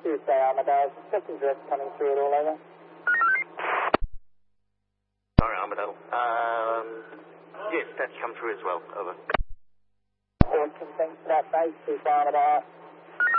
Tuesday Armadale, second drift coming through at all over. Sorry, Armadale. Yes, that's come through as well, over. Awesome, thanks for that base, Tuesday Armadale.